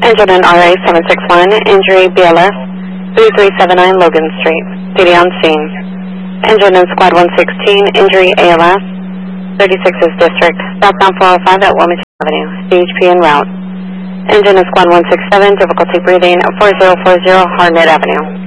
Engine in RA 761, injury BLS 3379 Logan Street. Duty on scene. Engine in Squad 116, injury ALS 36th District, southbound 405 at Wilmington Avenue, CHP en route. Engine in Squad 167, difficulty breathing 4040 Harnett Avenue.